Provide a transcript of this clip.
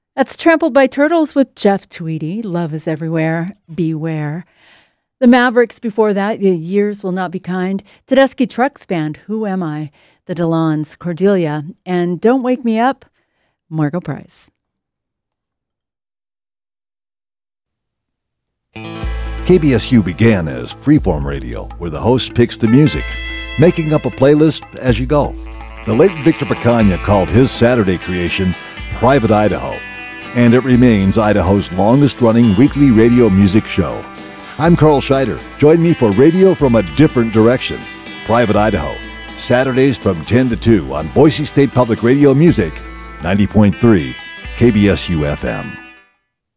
That's Trampled by Turtles with Jeff Tweedy. Love is everywhere. Beware. The Mavericks before that, The Years Will Not Be Kind. Tedeschi Trucks Band, Who Am I? The Delons, Cordelia. And Don't Wake Me Up, Margo Price. KBSU began as freeform radio, where the host picks the music, making up a playlist as you go. The late Victor Picanha called his Saturday creation Private Idaho, and it remains Idaho's longest-running weekly radio music show. I'm Carl Scheider. Join me for Radio from a Different Direction, Private Idaho, Saturdays from 10 to 2 on Boise State Public Radio Music, 90.3 KBSU FM.